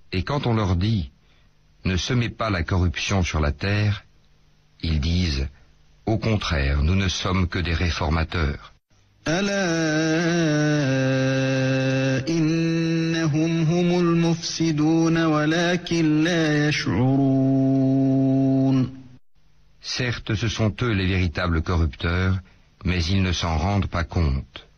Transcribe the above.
Et quand on leur dit « Ne semez pas la corruption sur la terre », ils disent « Au contraire, nous ne sommes que des réformateurs. » ألا إنهم هم المفسدون ولكن لا يشعرون. Certes, ce sont eux les véritables corrupteurs, mais ils ne s'en rendent pas compte.